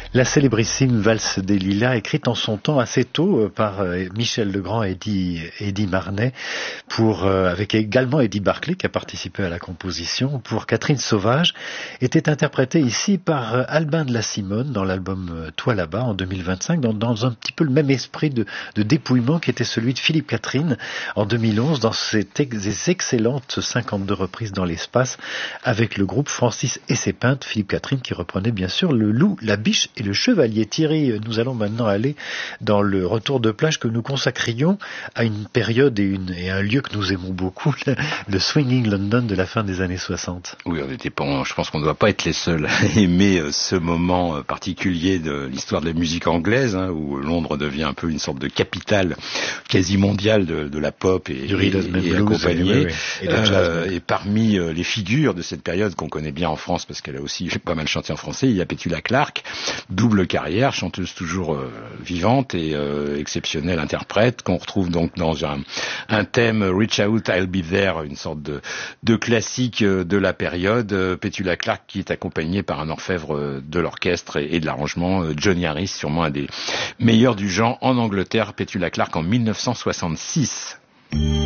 La célébrissime Valse des Lilas, écrite en son temps assez tôt par Michel Legrand et Eddie Marnay, avec également Eddie Barclay qui a participé à la composition, pour Catherine Sauvage, était interprétée ici par Albin de la Simone dans l'album Toi là-bas en 2025, dans un petit peu le même esprit de dépouillement qui était celui de Philippe Catherine en 2011 dans ces excellentes 52 reprises dans l'espace avec le groupe Francis et ses peintres, Philippe Catherine qui reprenait bien sûr le loup, la biche et le chevalier. Thierry, nous allons maintenant aller dans le retour de plage que nous consacrions à une période et un lieu que nous aimons beaucoup, le Swinging London de la fin des années 60. Oui, je pense qu'on ne doit pas être les seuls à aimer ce moment particulier de l'histoire de la musique anglaise, où Londres devient un peu une sorte de capitale quasi mondiale de la pop et la compagnie. Et parmi les figures de cette période qu'on connaît bien en France, parce qu'elle a aussi pas mal chanté en français, il y a Petula Clark, double carrière, chanteuse toujours vivante et exceptionnelle interprète, qu'on retrouve donc dans un thème Reach Out, I'll Be There, une sorte de classique de la période. Petula Clark qui est accompagnée par un orfèvre de l'orchestre et de l'arrangement, Johnny Harris, sûrement un des meilleurs du genre en Angleterre. Petula Clark en 1966.